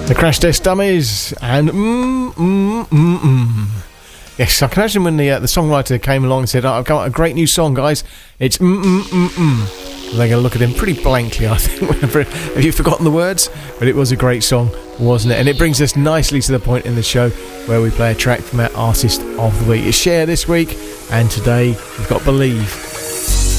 Crash Test Dummies and Yes, I can imagine when the songwriter came along and said, I've got a great new song, guys. It's They're going to look at him pretty blankly, I think. Have you forgotten the words? But it was a great song, wasn't it? And it brings us nicely to the point in the show where we play a track from our Artist of the Week. It's Cher this week, and today we've got Believe.